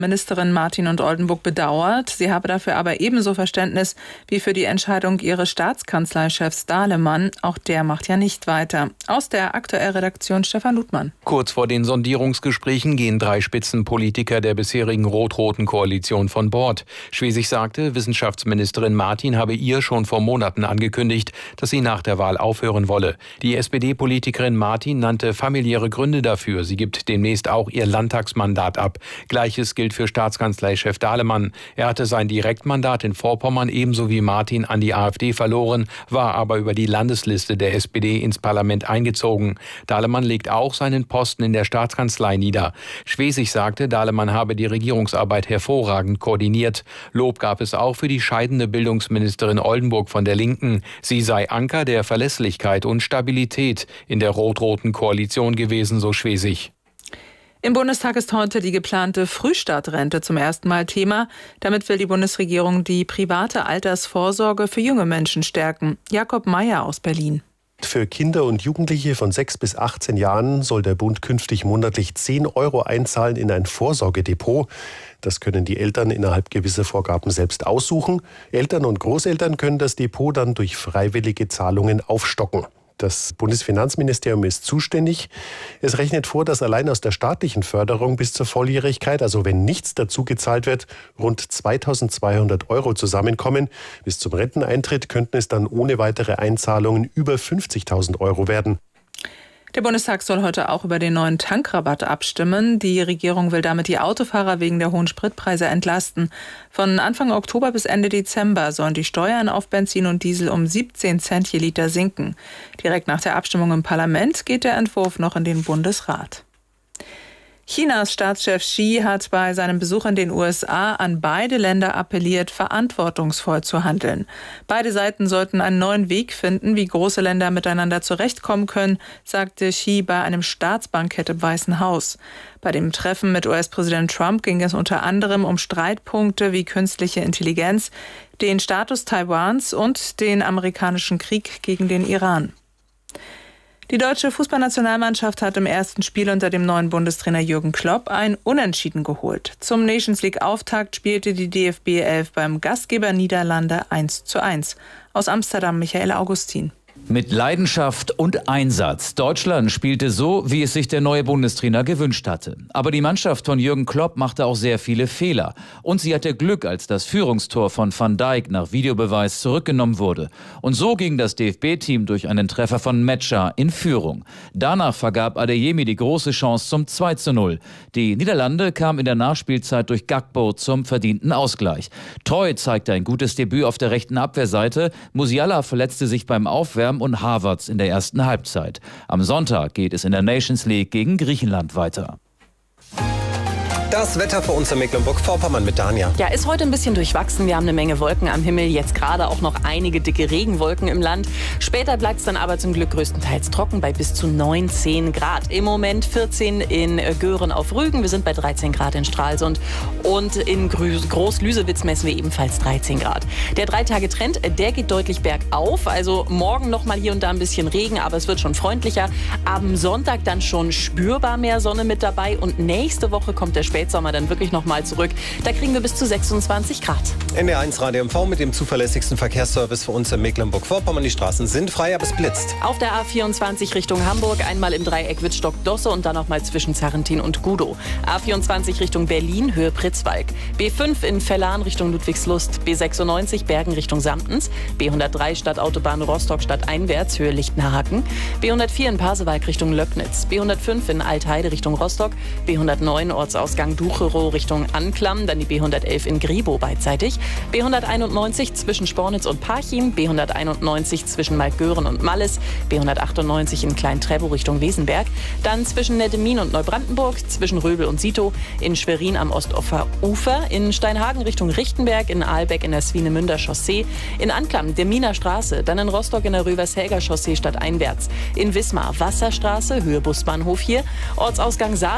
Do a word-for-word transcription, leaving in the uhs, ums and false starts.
Ministerin Martin und Oldenburg bedauert. Sie habe dafür aber ebenso Verständnis wie für die Entscheidung ihres Staatskanzleichefs Dahlemann. Auch der macht ja nicht weiter. Aus der Aktuell-Redaktion Stefan Ludmann. Kurz vor den Sondierungsgesprächen gehen drei Spitzenpolitiker der bisherigen rot-roten Koalition von Bord. Schwesig sagte, Wissenschaftsministerin Martin habe ihr schon vor Monaten angekündigt, dass sie nach der Wahl aufhören wolle. Die S P D-Politikerin Martin nannte familiäre Gründe dafür. Sie gibt demnächst auch ihr Landtagsmandat ab. Gleiches gilt für Staatskanzleichef Dahlemann. Er hatte sein Direktmandat in Vorpommern ebenso wie Martin an die AfD verloren, war aber über die Landesliste der S P D ins Parlament eingezogen. Dahlemann legt auch seinen Posten in der Staatskanzlei nieder. Schwesig sagte, Dahlemann habe die Regierungsarbeit hervorragend koordiniert. Lob gab es auch für die scheidende Bildungsministerin Oldenburg von der Linken. Sie sei Anker der Verlässlichkeit und Stabilität in der rot-roten Koalition gewesen, so Schwesig. Im Bundestag ist heute die geplante Frühstartrente zum ersten Mal Thema. Damit will die Bundesregierung die private Altersvorsorge für junge Menschen stärken. Jakob Mayer aus Berlin. Für Kinder und Jugendliche von sechs bis achtzehn Jahren soll der Bund künftig monatlich zehn Euro einzahlen in ein Vorsorgedepot. Das können die Eltern innerhalb gewisser Vorgaben selbst aussuchen. Eltern und Großeltern können das Depot dann durch freiwillige Zahlungen aufstocken. Das Bundesfinanzministerium ist zuständig. Es rechnet vor, dass allein aus der staatlichen Förderung bis zur Volljährigkeit, also wenn nichts dazu gezahlt wird, rund zweitausendzweihundert Euro zusammenkommen. Bis zum Renteneintritt könnten es dann ohne weitere Einzahlungen über fünfzigtausend Euro werden. Der Bundestag soll heute auch über den neuen Tankrabatt abstimmen. Die Regierung will damit die Autofahrer wegen der hohen Spritpreise entlasten. Von Anfang Oktober bis Ende Dezember sollen die Steuern auf Benzin und Diesel um siebzehn Cent je Liter sinken. Direkt nach der Abstimmung im Parlament geht der Entwurf noch in den Bundesrat. Chinas Staatschef Xi hat bei seinem Besuch in den U S A an beide Länder appelliert, verantwortungsvoll zu handeln. Beide Seiten sollten einen neuen Weg finden, wie große Länder miteinander zurechtkommen können, sagte Xi bei einem Staatsbankett im Weißen Haus. Bei dem Treffen mit U S-Präsident Trump ging es unter anderem um Streitpunkte wie künstliche Intelligenz, den Status Taiwans und den amerikanischen Krieg gegen den Iran. Die deutsche Fußballnationalmannschaft hat im ersten Spiel unter dem neuen Bundestrainer Jürgen Klopp ein Unentschieden geholt. Zum Nations League-Auftakt spielte die D F B elf beim Gastgeber Niederlande eins zu eins. Aus Amsterdam Michael Augustin. Mit Leidenschaft und Einsatz. Deutschland spielte so, wie es sich der neue Bundestrainer gewünscht hatte. Aber die Mannschaft von Jürgen Klopp machte auch sehr viele Fehler. Und sie hatte Glück, als das Führungstor von Van Dijk nach Videobeweis zurückgenommen wurde. Und so ging das D F B-Team durch einen Treffer von Metscher in Führung. Danach vergab Adeyemi die große Chance zum zwei zu null. Die Niederlande kamen in der Nachspielzeit durch Gakpo zum verdienten Ausgleich. Toy zeigte ein gutes Debüt auf der rechten Abwehrseite. Musiala verletzte sich beim Aufwärmen und Havertz in der ersten Halbzeit. Am Sonntag geht es in der Nations League gegen Griechenland weiter. Das Wetter für uns in Mecklenburg-Vorpommern mit Dania. Ja, ist heute ein bisschen durchwachsen. Wir haben eine Menge Wolken am Himmel. Jetzt gerade auch noch einige dicke Regenwolken im Land. Später bleibt es dann aber zum Glück größtenteils trocken bei bis zu neunzehn Grad. Im Moment vierzehn in Göhren auf Rügen. Wir sind bei dreizehn Grad in Stralsund. Und in Groß-Lüsewitz messen wir ebenfalls dreizehn Grad. Der Drei-Tage-Trend, der geht deutlich bergauf. Also morgen noch mal hier und da ein bisschen Regen, aber es wird schon freundlicher. Am Sonntag dann schon spürbar mehr Sonne mit dabei. Und nächste Woche kommt der Spätsommer dann wirklich noch mal zurück. Da kriegen wir bis zu sechsundzwanzig Grad. N D R eins Radio M V mit dem zuverlässigsten Verkehrsservice für uns in Mecklenburg-Vorpommern. Die Straßen sind frei, aber es blitzt. Auf der A vierundzwanzig Richtung Hamburg einmal im Dreieck Wittstock-Dosse und dann noch mal zwischen Zarrentin und Gudow. A vierundzwanzig Richtung Berlin, Höhe Pritzwalk. B fünf in Vellan Richtung Ludwigslust. B sechsundneunzig Bergen Richtung Samtens. B hundertdrei Stadtautobahn Rostock stadteinwärts, Höhe Lichtenhagen. B hundertvier in Pasewalk Richtung Löcknitz. B hundertfünf in Altheide Richtung Rostock. B hundertneun Ortsausgang Ducherow Richtung Anklam. Dann die B hundertelf in Griebow beidseitig. B hunderteinundneunzig zwischen Spornitz und Parchim. B hunderteinundneunzig zwischen Maltgören und Malles. B hundertachtundneunzig in Klein-Trebow Richtung Wesenberg. Dann zwischen Nettemin und Neubrandenburg. Zwischen Röbel und Sito. In Schwerin am Ostufer Ufer. In Steinhagen Richtung Richtenberg. In Aalbeck in der Swinemünder Chaussee. In Anklam der Miner Straße. Dann in Rostock in der Rövershelger Chaussee stadteinwärts. In Wismar Wasserstraße, Höhe Busbahnhof hier. Ortsausgang Saar